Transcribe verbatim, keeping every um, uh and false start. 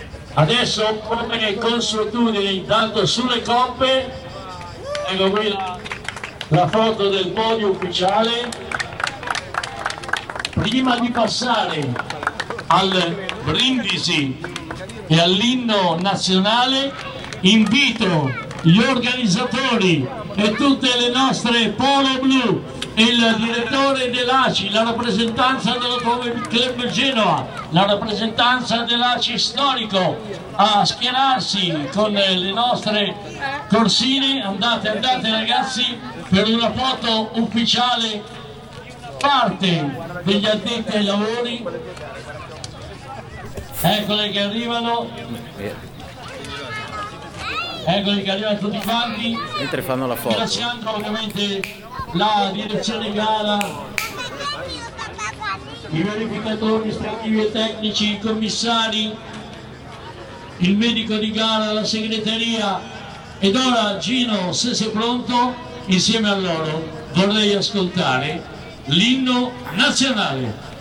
Adesso, come consuetudine, intanto sulle coppe, ecco qui la, la foto del podio ufficiale. Prima di passare al brindisi e all'inno nazionale, invito gli organizzatori e tutte le nostre Polo Blu, il direttore dell'A C I, la rappresentanza dell'Automobile Club Genova, la rappresentanza dell'A C I storico a schierarsi con le nostre corsine. Andate, andate ragazzi, per una foto ufficiale, parte degli addetti ai lavori. Eccole che arrivano. Eccoli che arrivano tutti quanti, mentre fanno la foto. ringraziando ovviamente la direzione gara, i verificatori amministrativi e tecnici, i commissari, il medico di gara, la segreteria. Ed ora Gino, se sei pronto, insieme a loro vorrei ascoltare l'inno nazionale.